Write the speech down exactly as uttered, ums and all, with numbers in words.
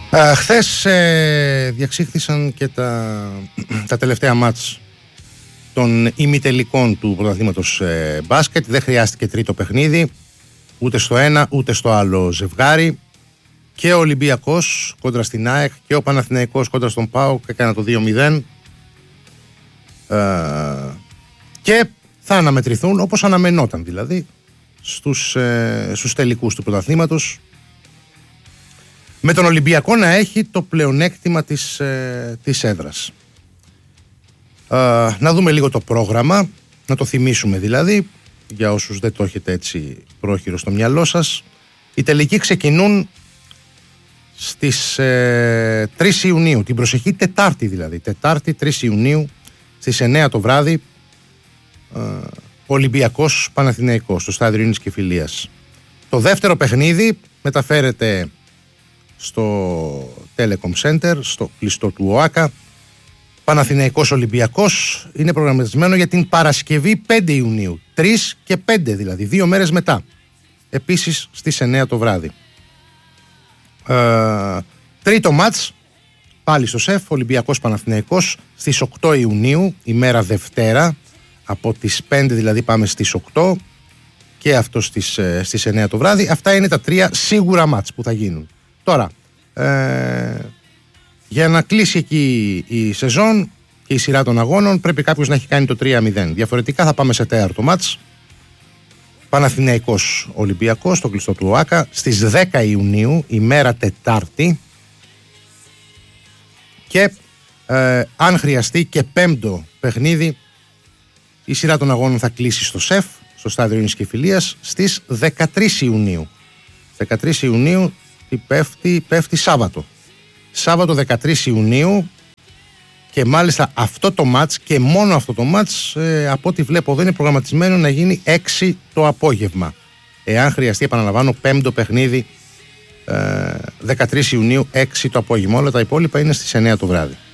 Ε, χθες ε, διαξήχθησαν και τα, τα τελευταία μάτς των ημιτελικών του πρωταθλήματος ε, μπάσκετ. Δεν χρειάστηκε τρίτο παιχνίδι, ούτε στο ένα ούτε στο άλλο ζευγάρι. Και ο Ολυμπιακός κόντρα στην ΑΕΚ και ο Παναθηναϊκός κόντρα στον ΠΑΟΚ έκανα το δύο μηδέν. Ε, και θα αναμετρηθούν όπως αναμενόταν δηλαδή στους, ε, στους τελικούς του πρωταθλήματος, με τον Ολυμπιακό να έχει το πλεονέκτημα της, ε, της έδρας. Ε, να δούμε λίγο το πρόγραμμα, να το θυμίσουμε δηλαδή, για όσους δεν το έχετε έτσι πρόχειρο στο μυαλό σας. Οι τελικοί ξεκινούν στις ε, τρεις Ιουνίου, την προσεχή Τετάρτη δηλαδή, Τετάρτη τρεις Ιουνίου στις εννέα το βράδυ, ε, Ολυμπιακός Παναθηναϊκός στο στάδιο Ειρήνης και Φιλίας. Το δεύτερο παιχνίδι μεταφέρεται στο Telecom Center, στο κλειστό του ΟΑΚΑ. Παναθηναϊκός Ολυμπιακός είναι προγραμματισμένο για την Παρασκευή πέντε Ιουνίου, τρεις και πέντε δηλαδή, δύο μέρες μετά, επίσης στις εννέα το βράδυ. Ε, τρίτο μάτς πάλι στο ΣΕΦ, Ολυμπιακός Παναθηναϊκός στις οκτώ Ιουνίου, ημέρα Δευτέρα, από τις πέντε δηλαδή πάμε στις οκτώ και αυτό στις, στις εννέα το βράδυ. Αυτά είναι τα τρία σίγουρα μάτς που θα γίνουν. Τώρα, ε, για να κλείσει εκεί η σεζόν και η σειρά των αγώνων, πρέπει κάποιος να έχει κάνει το τρία μηδέν. Διαφορετικά θα πάμε σε τέταρτο μάτς, Παναθηναϊκός Ολυμπιακός στο κλειστό του ΟΑΚΑ στις δέκα Ιουνίου, ημέρα Τετάρτη, και ε, αν χρειαστεί και πέμπτο παιχνίδι, η σειρά των αγώνων θα κλείσει στο ΣΕΦ, στο στάδιο Ειρήνης και Φιλίας, στις δεκατρείς Ιουνίου. δεκατρείς Ιουνίου πέφτει, πέφτει Σάββατο. Σάββατο δεκατρείς Ιουνίου, και μάλιστα αυτό το μάτς και μόνο αυτό το μάτς, ε, από ό,τι βλέπω εδώ, είναι προγραμματισμένο να γίνει έξι το απόγευμα. Εάν χρειαστεί, επαναλαμβάνω, πέμπτο παιχνίδι, ε, δεκατρείς Ιουνίου έξι το απόγευμα. Όλα τα υπόλοιπα είναι στις εννέα το βράδυ.